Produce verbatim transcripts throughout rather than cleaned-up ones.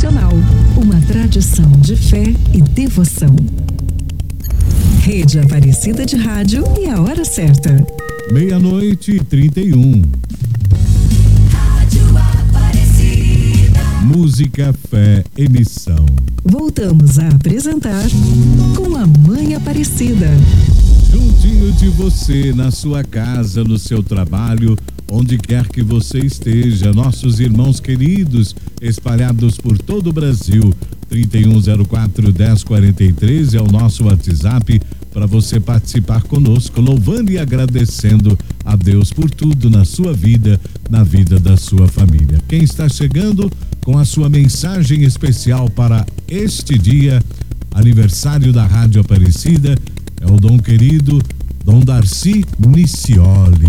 tradicional, uma tradição de fé e devoção. Rede Aparecida de Rádio e a hora certa. Meia-noite e trinta e um. Rádio Aparecida. Música, fé e missão. Voltamos a apresentar Com a Mãe Aparecida. Juntinho de você, na sua casa, no seu trabalho, onde quer que você esteja, nossos irmãos queridos, espalhados por todo o Brasil. trinta e um zero quatro, dez quarenta e três é o nosso WhatsApp para você participar conosco, louvando e agradecendo a Deus por tudo na sua vida, na vida da sua família. Quem está chegando com a sua mensagem especial para este dia, aniversário da Rádio Aparecida, é o Dom querido Dom Darcy Nicioli.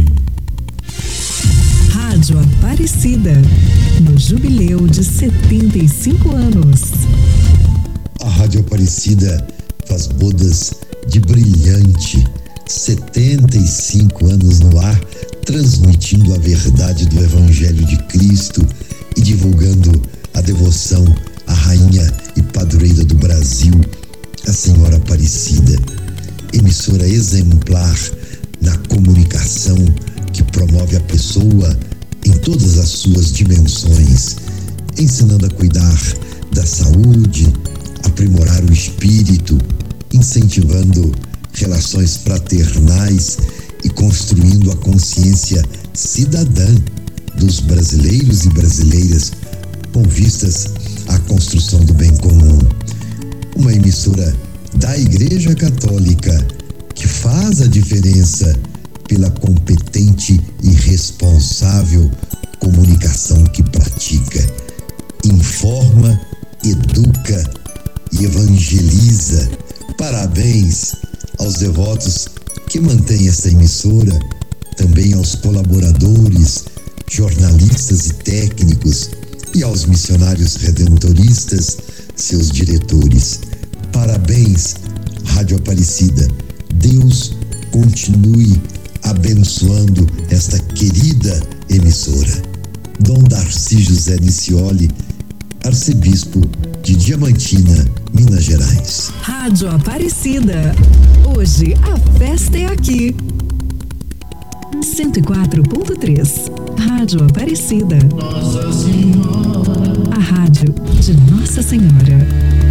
Rádio Aparecida, no jubileu de setenta e cinco anos. A Rádio Aparecida faz bodas de brilhante, setenta e cinco anos no ar, transmitindo a verdade do Evangelho de Cristo e divulgando a devoção à Rainha e Padroeira do Brasil, a Senhora Aparecida. Emissora exemplar na comunicação que promove a pessoa em todas as suas dimensões, ensinando a cuidar da saúde, aprimorar o espírito, incentivando relações fraternais e construindo a consciência cidadã dos brasileiros e brasileiras com vistas à construção do bem comum. Uma emissora da Igreja Católica que faz a diferença pela competente e responsável comunicação que pratica, informa, educa e evangeliza. Parabéns aos devotos que mantêm essa emissora, também aos colaboradores, jornalistas e técnicos, e aos missionários redentoristas, seus diretores. Parabéns, Rádio Aparecida. Deus continue abençoando esta querida emissora. Dom Darcy José Nicioli, arcebispo de Diamantina, Minas Gerais. Rádio Aparecida. Hoje a festa é aqui. cento e quatro ponto três. Rádio Aparecida. Nossa Senhora. A rádio de Nossa Senhora.